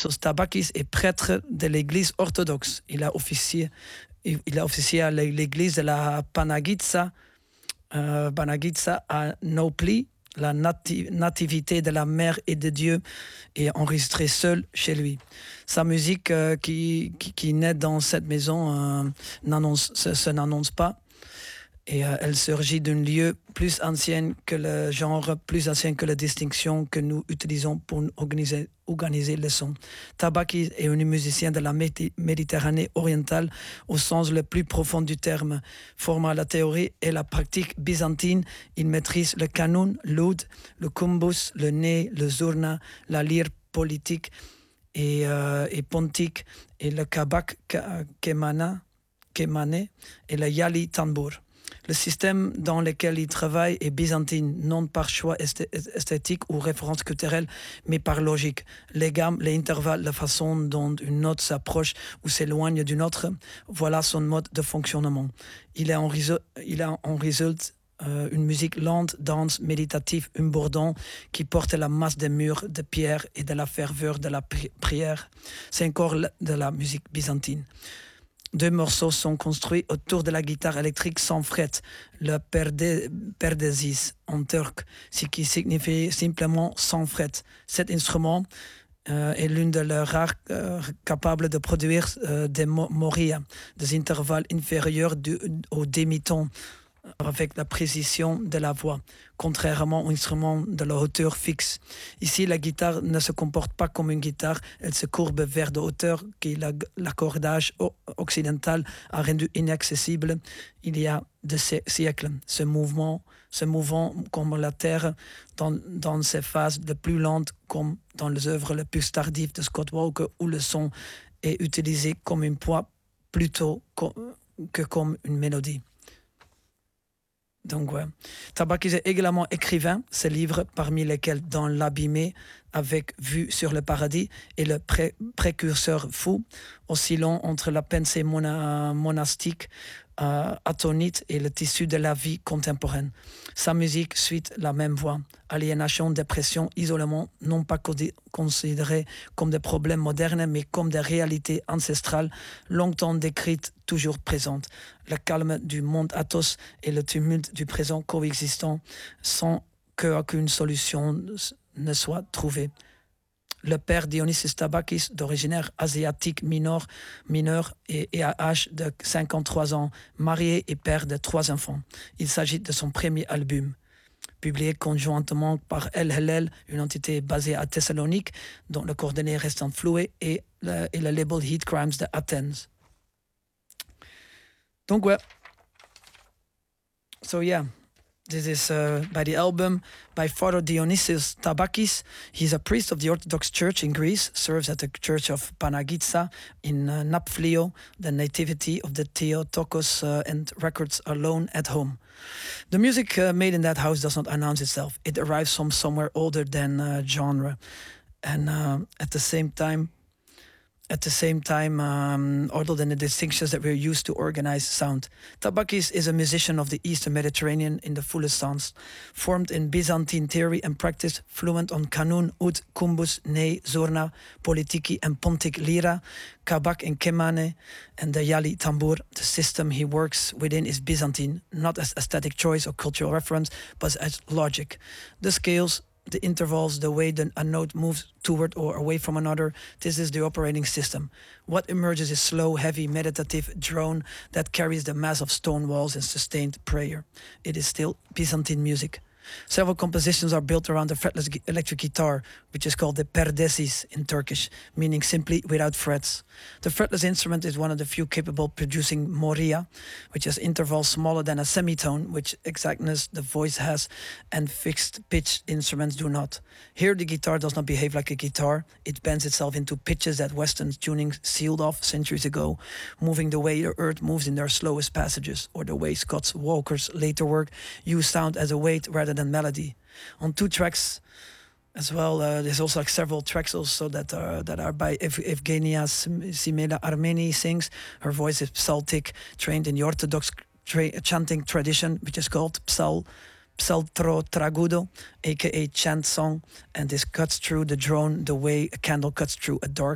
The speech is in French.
Dionysios Tabakis est prêtre de l'Église orthodoxe. Il a officié à l'Église de la Panagitsa à Naupli. La nativité de la mère et de Dieu est enregistrée seule chez lui. Sa musique qui naît dans cette maison n'annonce pas. Et elle surgit d'un lieu plus ancien que le genre, plus ancien que la distinction que nous utilisons pour organiser le son. Tabakis est un musicien de la Méditerranée orientale au sens le plus profond du terme. Formant la théorie et la pratique byzantine, il maîtrise le canon, l'oud, le kumbus, le ney, le zurna, la lyre politique et pontique, et le kabak kemane et le yali tambour. Le système dans lequel il travaille est byzantine, non par choix esthétique ou référence culturelle, mais par logique. Les gammes, les intervalles, la façon dont une note s'approche ou s'éloigne d'une autre, voilà son mode de fonctionnement. Il a en résulte une musique lente, dense, méditative, un bourdon qui porte la masse des murs de pierre et de la ferveur de la prière. C'est encore de la musique byzantine. 2 morceaux sont construits autour de la guitare électrique sans fret, le perdesiz en turc, ce qui signifie simplement sans fret. Cet instrument est l'une de leurs rares capables de produire des morias, des intervalles inférieurs au demi-ton, avec la précision de la voix, contrairement aux instruments de la hauteur fixe. Ici, la guitare ne se comporte pas comme une guitare, elle se courbe vers de hauteur que l'accordage occidental a rendu inaccessible il y a des siècles. Se mouvant comme la Terre dans ses phases les plus lentes, comme dans les œuvres les plus tardives de Scott Walker, où le son est utilisé comme un poids plutôt que comme une mélodie. Donc, ouais. Tabakis est également écrivain. Ses livres, parmi lesquels Dans l'abîmé, avec Vue sur le paradis, et le précurseur fou, oscillant entre la pensée monastique atonite et le tissu de la vie contemporaine. Sa musique suit la même voie. Aliénation, dépression, isolement, non pas considérés comme des problèmes modernes, mais comme des réalités ancestrales, longtemps décrites, toujours présentes. Le calme du monde Athos et le tumulte du présent coexistant sans qu'aucune solution ne soit trouvée. Le père Dionysios Tabakis, d'origine asiatique mineur, et à âge de 53 ans, marié et père de 3 enfants. Il s'agit de son premier album, publié conjointement par El Hellel, une entité basée à Thessalonique, dont le coordonnées restant floué, et le label Heat Crimes de Athens. Donc ouais. So yeah. This is by the album by Father Dionysios Tabakis. He's a priest of the Orthodox Church in Greece, serves at the Church of Panagitsa in Napflio, the nativity of the Theotokos, and records alone at home. The music made in that house does not announce itself. It arrives from somewhere older than genre. And at the same time, other than the distinctions that we're used to organize sound. Tabakis is a musician of the Eastern Mediterranean in the fullest sense, formed in Byzantine theory and practice, fluent on kanun, oud, kumbus, ney, zurna, politiki and pontic lira, kabak and kemane, and the yali tambur. The system he works within is Byzantine, not as aesthetic choice or cultural reference, but as logic. The scales, the intervals, the way a note moves toward or away from another, this is the operating system. What emerges is slow, heavy, meditative drone that carries the mass of stone walls and sustained prayer. It is still Byzantine music. Several compositions are built around the fretless electric guitar, which is called the perdesiz in Turkish, meaning simply without frets. The fretless instrument is one of the few capable of producing moria, which has intervals smaller than a semitone, which exactness the voice has, and fixed-pitch instruments do not. Here the guitar does not behave like a guitar. It bends itself into pitches that Western tuning sealed off centuries ago, moving the way the earth moves in their slowest passages, or the way Scott Walker's later work used sound as a weight rather than melody. On 2 tracks as well, there's also like several tracks also that are by Evgenia Simela Armeni sings. Her voice is psaltic, trained in the Orthodox chanting tradition, which is called Psaltro Tragudo, aka chant song, and this cuts through the drone the way a candle cuts through a dark